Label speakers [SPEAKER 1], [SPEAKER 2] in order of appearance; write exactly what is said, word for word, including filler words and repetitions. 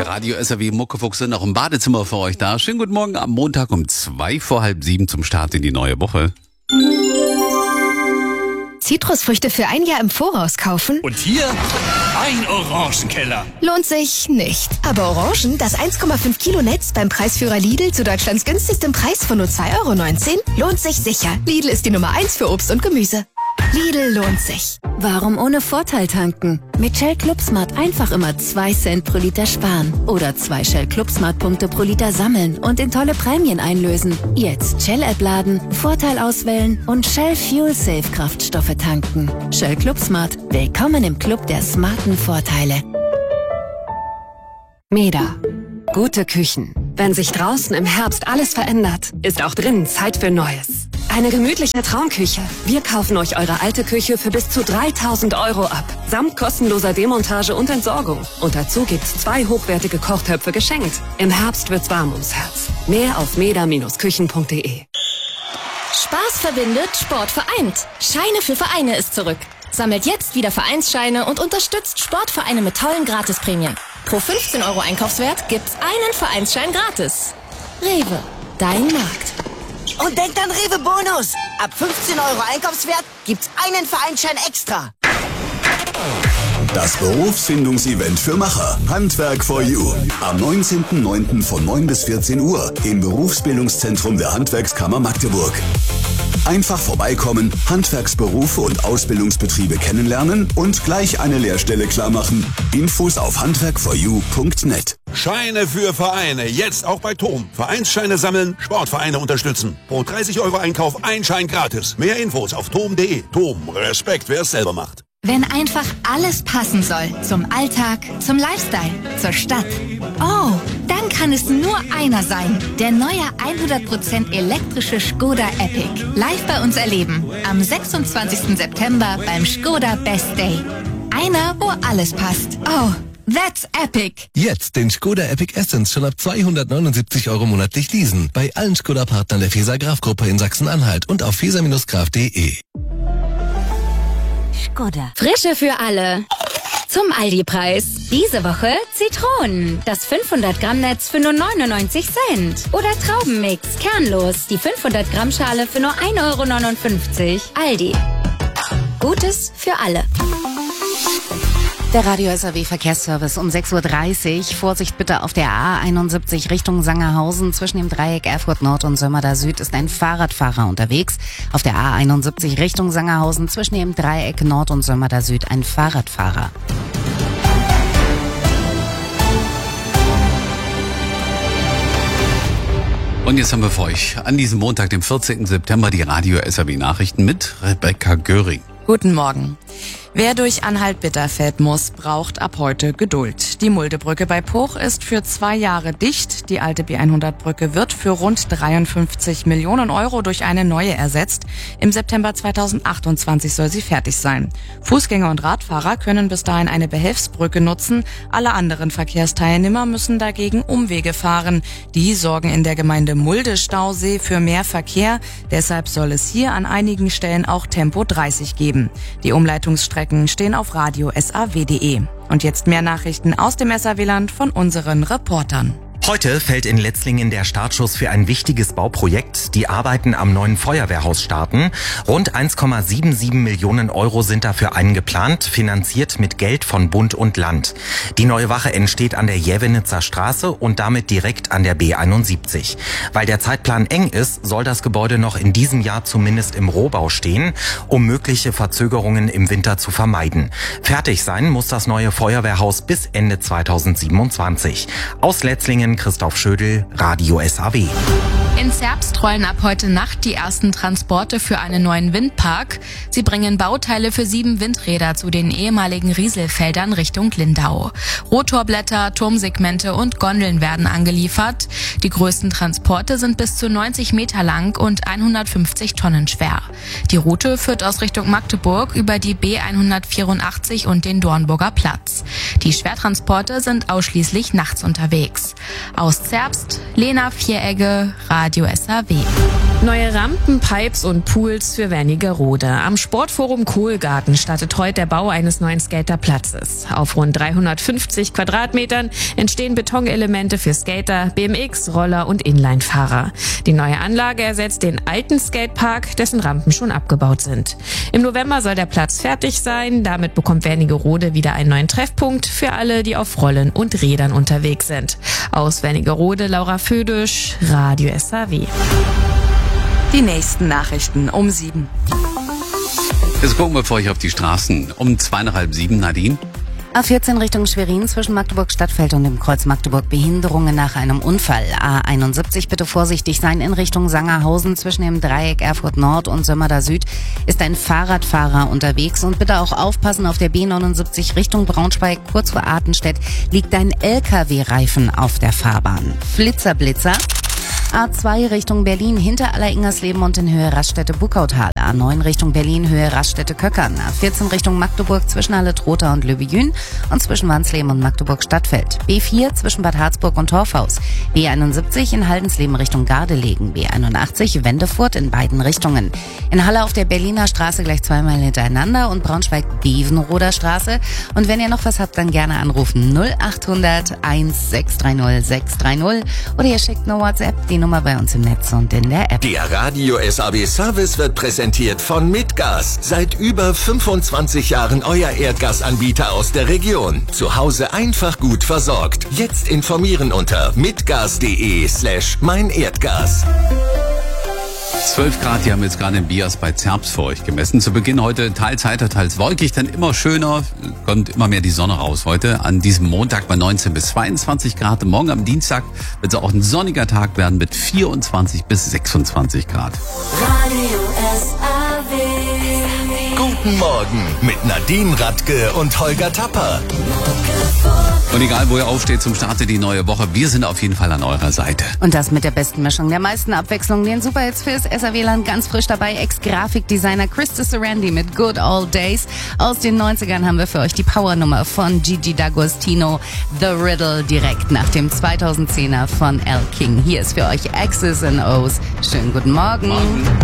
[SPEAKER 1] Der Radio S R W Muckefuchs sind auch im Badezimmer für euch da. Schönen guten Morgen am Montag um zwei vor halb sieben zum Start in die neue Woche.
[SPEAKER 2] Zitrusfrüchte für ein Jahr im Voraus kaufen?
[SPEAKER 3] Und hier ein Orangenkeller.
[SPEAKER 2] Lohnt sich nicht. Aber Orangen, das eins Komma fünf Kilo Netz beim Preisführer Lidl zu Deutschlands günstigstem Preis von nur zwei Euro neunzehn, lohnt sich sicher. Lidl ist die Nummer eins für Obst und Gemüse. Lidl lohnt sich.
[SPEAKER 4] Warum ohne Vorteil tanken? Mit Shell Club Smart einfach immer zwei Cent pro Liter sparen. Oder zwei Shell Club Smart Punkte pro Liter sammeln und in tolle Prämien einlösen. Jetzt Shell App laden, Vorteil auswählen und Shell Fuel Safe Kraftstoffe tanken. Shell Club Smart. Willkommen im Club der smarten Vorteile.
[SPEAKER 5] Meda. Gute Küchen. Wenn sich draußen im Herbst alles verändert, ist auch drinnen Zeit für Neues. Eine gemütliche Traumküche. Wir kaufen euch eure alte Küche für bis zu dreitausend Euro ab. Samt kostenloser Demontage und Entsorgung. Und dazu gibt's zwei hochwertige Kochtöpfe geschenkt. Im Herbst wird's warm ums Herz. Mehr auf meda Bindestrich küchen punkt de.
[SPEAKER 6] Spaß verbindet, Sport vereint. Scheine für Vereine ist zurück. Sammelt jetzt wieder Vereinsscheine und unterstützt Sportvereine mit tollen Gratisprämien. Pro fünfzehn Euro Einkaufswert gibt's einen Vereinsschein gratis. Rewe, dein Markt.
[SPEAKER 7] Und denkt an Rewe Bonus. Ab fünfzehn Euro Einkaufswert gibt's einen Vereinsschein extra.
[SPEAKER 8] Das Berufsfindungsevent für Macher. Handwerk for You. Am neunzehnten neunten von neun bis vierzehn Uhr im Berufsbildungszentrum der Handwerkskammer Magdeburg. Einfach vorbeikommen, Handwerksberufe und Ausbildungsbetriebe kennenlernen und gleich eine Lehrstelle klarmachen. Infos auf handwerk for you punkt net.
[SPEAKER 9] Scheine für Vereine, jetzt auch bei Tom. Vereinsscheine sammeln, Sportvereine unterstützen. Pro dreißig Euro Einkauf ein Schein gratis. Mehr Infos auf tom punkt de. Tom, Respekt, wer es selber macht.
[SPEAKER 10] Wenn einfach alles passen soll. Zum Alltag, zum Lifestyle, zur Stadt. Oh, dann kann es nur einer sein. Der neue hundert Prozent elektrische Skoda Epic. Live bei uns erleben. Am sechsundzwanzigsten September beim Skoda Best Day. Einer, wo alles passt. Oh, that's epic.
[SPEAKER 11] Jetzt den Skoda Epic Essence schon ab zweihundertneunundsiebzig Euro monatlich leasen. Bei allen Skoda-Partnern der Feser Graf Gruppe in Sachsen-Anhalt und auf feser Bindestrich graf punkt de.
[SPEAKER 12] Skoda. Frische für alle. Zum Aldi-Preis. Diese Woche Zitronen. Das fünfhundert Gramm Netz für nur neunundneunzig Cent. Oder Traubenmix. Kernlos. Die fünfhundert Gramm Schale für nur ein Euro neunundfünfzig. Aldi. Gutes für alle.
[SPEAKER 13] Der Radio S R W Verkehrsservice um sechs Uhr dreißig. Vorsicht bitte auf der A einundsiebzig Richtung Sangerhausen. Zwischen dem Dreieck Erfurt Nord und Sömmerda Süd ist ein Fahrradfahrer unterwegs. Auf der A einundsiebzig Richtung Sangerhausen zwischen dem Dreieck Nord und Sömmerda Süd ein Fahrradfahrer.
[SPEAKER 1] Und jetzt haben wir für euch an diesem Montag, dem vierzehnten September, die Radio S R W Nachrichten mit Rebecca Göring.
[SPEAKER 14] Guten Morgen. Wer durch Anhalt-Bitterfeld muss, braucht ab heute Geduld. Die Muldebrücke bei Puch ist für zwei Jahre dicht. Die alte B hundert Brücke wird für rund dreiundfünfzig Millionen Euro durch eine neue ersetzt. Im September zweitausendachtundzwanzig soll sie fertig sein. Fußgänger und Radfahrer können bis dahin eine Behelfsbrücke nutzen. Alle anderen Verkehrsteilnehmer müssen dagegen Umwege fahren. Die sorgen in der Gemeinde Mulde-Stausee für mehr Verkehr. Deshalb soll es hier an einigen Stellen auch Tempo dreißig geben. Die Umleitungsstrecke stehen auf radio s a w punkt de. Und jetzt mehr Nachrichten aus dem S R W-Land von unseren Reportern.
[SPEAKER 15] Heute fällt in Letzlingen der Startschuss für ein wichtiges Bauprojekt. Die Arbeiten am neuen Feuerwehrhaus starten. Rund eins Komma siebenundsiebzig Millionen Euro sind dafür eingeplant, finanziert mit Geld von Bund und Land. Die neue Wache entsteht an der Jävenitzer Straße und damit direkt an der B einundsiebzig. Weil der Zeitplan eng ist, soll das Gebäude noch in diesem Jahr zumindest im Rohbau stehen, um mögliche Verzögerungen im Winter zu vermeiden. Fertig sein muss das neue Feuerwehrhaus bis Ende zweitausendsiebenundzwanzig. Aus Letzlingen Christoph Schödel, Radio S A W.
[SPEAKER 16] In Zerbst rollen ab heute Nacht die ersten Transporte für einen neuen Windpark. Sie bringen Bauteile für sieben Windräder zu den ehemaligen Rieselfeldern Richtung Lindau. Rotorblätter, Turmsegmente und Gondeln werden angeliefert. Die größten Transporte sind bis zu neunzig Meter lang und hundertfünfzig Tonnen schwer. Die Route führt aus Richtung Magdeburg über die B hundertvierundachtzig und den Dornburger Platz. Die Schwertransporte sind ausschließlich nachts unterwegs. Aus Zerbst, Lena Vieregge, Radio S A W. Neue Rampen, Pipes und Pools für Wernigerode. Am Sportforum Kohlgarten startet heute der Bau eines neuen Skaterplatzes. Auf rund dreihundertfünfzig Quadratmetern entstehen Betonelemente für Skater, B M X, Roller und Inline-Fahrer. Die neue Anlage ersetzt den alten Skatepark, dessen Rampen schon abgebaut sind. Im November soll der Platz fertig sein. Damit bekommt Wernigerode wieder einen neuen Treffpunkt für alle, die auf Rollen und Rädern unterwegs sind. Aus Wernigerode, Laura Födisch, Radio S A W.
[SPEAKER 14] Die nächsten Nachrichten um sieben.
[SPEAKER 1] Jetzt gucken wir für euch auf die Straßen. Um zwei nach halb sieben, Nadine.
[SPEAKER 13] A vierzehn Richtung Schwerin zwischen Magdeburg-Stadtfeld und dem Kreuz Magdeburg Behinderungen nach einem Unfall. A einundsiebzig bitte vorsichtig sein in Richtung Sangerhausen zwischen dem Dreieck Erfurt Nord und Sömmerda Süd ist ein Fahrradfahrer unterwegs und bitte auch aufpassen auf der B neunundsiebzig Richtung Braunschweig kurz vor Artenstedt liegt ein L K W-Reifen auf der Fahrbahn. Flitzer, Blitzer. A zwei Richtung Berlin hinter Aller-Ingersleben und in Höhe Raststätte Buckautal. A neun Richtung Berlin Höhe Raststätte Köckern. A vierzehn Richtung Magdeburg zwischen Halle-Trotha und Löwe-Jün und zwischen Wansleben und Magdeburg-Stadtfeld. B vier zwischen Bad Harzburg und Torfhaus. B einundsiebzig in Haldensleben Richtung Gardelegen. B einundachtzig Wendefurt in beiden Richtungen. In Halle auf der Berliner Straße gleich zweimal hintereinander und Braunschweig-Bevenroder Straße. Und wenn ihr noch was habt, dann gerne anrufen null achthundert eins sechs drei null sechs drei null oder ihr schickt eine WhatsApp, die Nummer bei uns im Netz und in der App.
[SPEAKER 17] Der Radio S A W Service wird präsentiert von Mitgas. Seit über fünfundzwanzig Jahren euer Erdgasanbieter aus der Region. Zu Hause einfach gut versorgt. Jetzt informieren unter mitgas.de slash mein Erdgas.
[SPEAKER 1] zwölf Grad, die haben jetzt gerade in Bias bei Zerbst für euch gemessen. Zu Beginn heute teils heiter, teils wolkig, dann immer schöner, kommt immer mehr die Sonne raus. Heute an diesem Montag bei neunzehn bis zweiundzwanzig Grad. Morgen am Dienstag wird es auch ein sonniger Tag werden mit vierundzwanzig bis sechsundzwanzig Grad.
[SPEAKER 8] Radio S A W. Guten Morgen mit Nadine Radke und Holger Tapper.
[SPEAKER 1] Und egal, wo ihr aufsteht zum Start in die neue Woche, wir sind auf jeden Fall an eurer Seite.
[SPEAKER 13] Und das mit der besten Mischung, der meisten Abwechslung, den Superhits fürs S A W-Land ganz frisch dabei. Ex-Grafikdesigner Christa Sarandi mit Good Old Days. Aus den neunzigern haben wir für euch die Powernummer von Gigi D'Agostino, The Riddle, direkt nach dem zweitausendzehner von Al King. Hier ist für euch X's and O's. Schönen guten Morgen. Morgen.